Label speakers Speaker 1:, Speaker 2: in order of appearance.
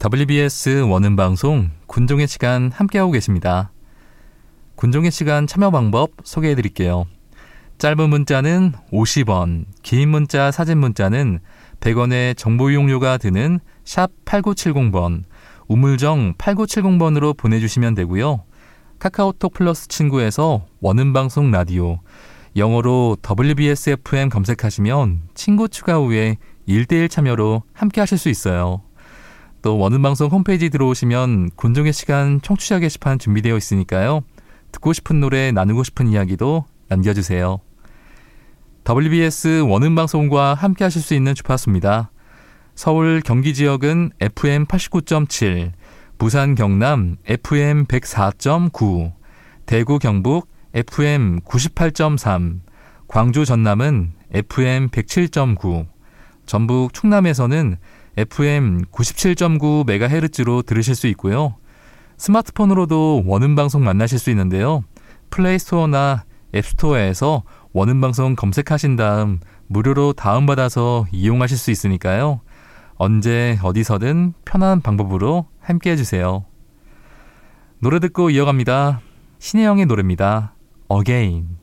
Speaker 1: WBS 원음방송 군종의 시간 함께하고 계십니다. 군종의 시간 참여 방법 소개해드릴게요. 짧은 문자는 50원, 긴 문자 사진 문자는 100원의 정보 이용료가 드는 샵 8970번, 우물정 8970번으로 보내주시면 되고요. 카카오톡 플러스 친구에서 원음방송 라디오, 영어로 WBSFM 검색하시면 친구 추가 후에 1대1 참여로 함께 하실 수 있어요. 또 원음방송 홈페이지 들어오시면 군종의 시간 청취자 게시판 준비되어 있으니까요. 듣고 싶은 노래, 나누고 싶은 이야기도 남겨주세요. WBS 원음방송과 함께 하실 수 있는 주파수입니다. 서울 경기 지역은 FM 89.7, 부산 경남 FM 104.9, 대구 경북 FM 98.3, 광주 전남은 FM 107.9, 전북 충남에서는 FM 97.9MHz로 들으실 수 있고요. 스마트폰으로도 원음방송 만나실 수 있는데요. 플레이스토어나 앱스토어에서 원음방송 검색하신 다음 무료로 다운받아서 이용하실 수 있으니까요. 언제 어디서든 편한 방법으로 함께 해주세요. 노래 듣고 이어갑니다. 신혜영의 노래입니다. Again.